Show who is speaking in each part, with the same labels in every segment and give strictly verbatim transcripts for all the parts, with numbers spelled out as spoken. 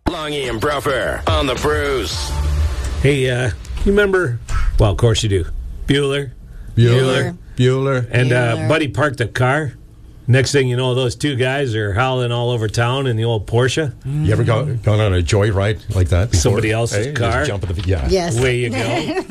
Speaker 1: Longy and Bruffer on the Bruce.
Speaker 2: Hey, uh, you remember? Well, of course you do. Bueller.
Speaker 3: Bueller. Bueller.
Speaker 2: And uh,
Speaker 4: Bueller.
Speaker 2: Buddy parked a car. Next thing you know, those two guys are howling all over town in the old Porsche.
Speaker 3: You ever go, gone on a joyride like that before?
Speaker 2: Somebody else's
Speaker 3: Hey,
Speaker 2: car?
Speaker 3: Just jump in the, yeah.
Speaker 4: Yes.
Speaker 2: Away you go.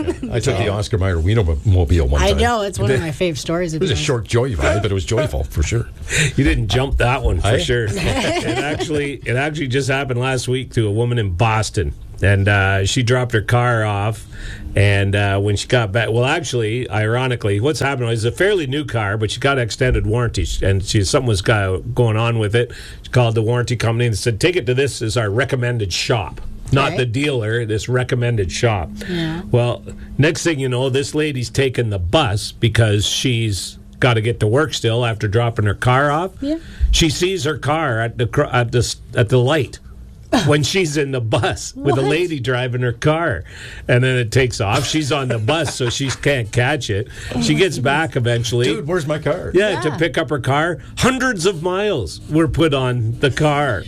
Speaker 3: I took the Oscar Mayer Wienermobile one
Speaker 4: I
Speaker 3: time.
Speaker 4: know. It's one of my fave stories.
Speaker 3: It was a short joyride, but it was joyful for sure.
Speaker 2: You didn't jump that one for
Speaker 3: Aye.
Speaker 2: sure. It actually, it actually just happened last week to a woman in Boston, and uh, she dropped her car off. And uh, when she got back, well, actually, ironically, what's happened was it's a fairly new car, but she got extended warranty, and she something was go- going on with it. She called the warranty company and said, "Take it to this as our recommended shop." Not
Speaker 4: Okay.
Speaker 2: the dealer, this recommended shop.
Speaker 4: Yeah.
Speaker 2: Well, next thing you know, this lady's taking the bus because she's got to get to work still after dropping her car off.
Speaker 4: Yeah.
Speaker 2: She sees her car at the cr- at the at the light when she's in the bus with a
Speaker 4: What?
Speaker 2: lady driving her car, and then it takes off. She's on the bus, so she can't catch it. She gets back eventually.
Speaker 3: Dude, where's my car?
Speaker 2: Yeah, to
Speaker 4: Yeah.
Speaker 2: pick up her car. Hundreds of miles were put on the car.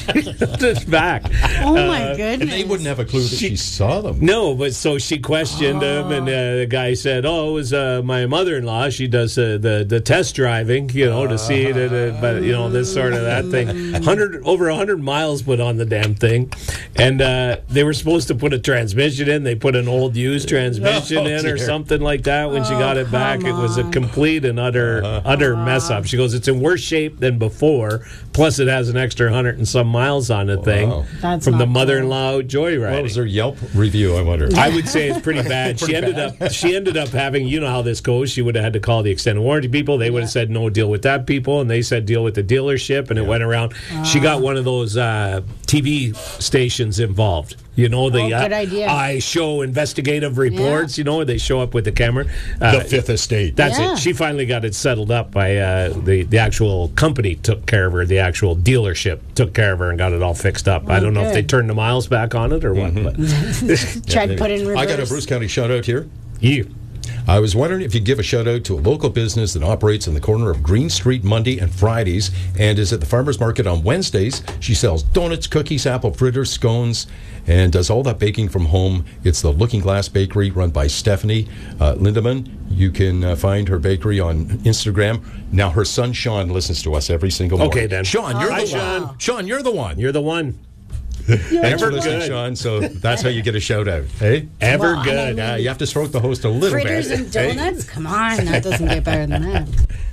Speaker 2: It's back.
Speaker 4: Oh my goodness!
Speaker 3: And they wouldn't have a clue that she, saw them.
Speaker 2: No, but so she questioned him, and uh, the guy said, "Oh, it was uh, my mother-in-law. She does uh, the the test driving, you know, to see it, uh, but you know, this sort of that thing. Hundred over a hundred miles put on the damn thing, and uh, they were supposed to put a transmission in. They put an old used transmission
Speaker 3: Oh,
Speaker 2: in or
Speaker 3: dear.
Speaker 2: something like that. When she got it back,
Speaker 4: come
Speaker 2: it was a
Speaker 4: on.
Speaker 2: complete and utter utter mess up. She goes, "It's in worse shape than before. Plus, it has an extra hundred and some miles on the thing
Speaker 3: Wow.
Speaker 4: That's
Speaker 2: from the
Speaker 4: not
Speaker 2: mother-in-law joyriding."
Speaker 3: What was their Yelp review, I wonder?
Speaker 2: I would say it's pretty bad. She ended up she ended up having, you know how this goes. She would have had to call the extended warranty people. They would have said no, deal with that people, and they said deal with the dealership, and it went around. She got one of those uh, T V stations involved. You know the
Speaker 4: Oh, good
Speaker 2: uh,
Speaker 4: idea.
Speaker 2: I show investigative reports. You know they show up with the camera. Uh,
Speaker 3: The Fifth Estate.
Speaker 2: That's
Speaker 4: Yeah.
Speaker 2: it. She finally got it settled up by uh, the the actual company took care of her. The actual dealership took care of her and got it all fixed up. I don't know if they
Speaker 4: good.
Speaker 2: turned the miles back on it or what. But
Speaker 4: Tried to put it in reverse.
Speaker 3: I got a Bruce County shout out here.
Speaker 2: you.
Speaker 3: I was wondering if you'd give a shout out to a local business that operates in the corner of Green Street Monday and Fridays and is at the farmers market on Wednesdays. She sells donuts, cookies, apple fritters, scones, and does all that baking from home. It's the Looking Glass Bakery run by Stephanie uh, Lindemann. You can uh, find her bakery on Instagram. Now her son Sean listens to us every single morning.
Speaker 2: Okay, then.
Speaker 3: Sean, you're
Speaker 2: Hi,
Speaker 3: the one.
Speaker 2: Sean.
Speaker 3: Sean, you're the one.
Speaker 2: You're the one.
Speaker 3: Thanks for
Speaker 2: Ever
Speaker 3: listening,
Speaker 2: good.
Speaker 3: Sean. So that's how you get a shout out. Hey?
Speaker 2: Ever
Speaker 4: Well, I
Speaker 2: good.
Speaker 4: mean-
Speaker 3: Uh, you have to stroke the host a little
Speaker 4: Fritters
Speaker 3: bit.
Speaker 4: and
Speaker 3: Hey?
Speaker 4: donuts? Come on, that doesn't get better than that.